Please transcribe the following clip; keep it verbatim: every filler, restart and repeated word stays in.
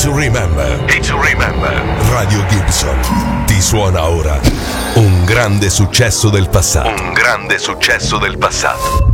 to remember. E to remember. Radio Gibson ti suona ora un grande successo del passato. Un grande successo del passato.